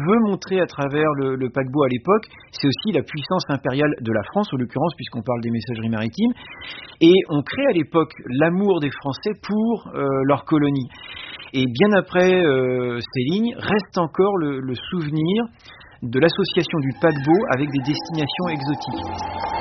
veut montrer à travers le paquebot à l'époque, c'est aussi la puissance impériale de la France, en l'occurrence, puisqu'on parle des messageries maritimes. Et on crée à l'époque l'amour des Français pour leur colonie. Et bien après ces lignes, reste encore le souvenir de l'association du paquebot avec des destinations exotiques.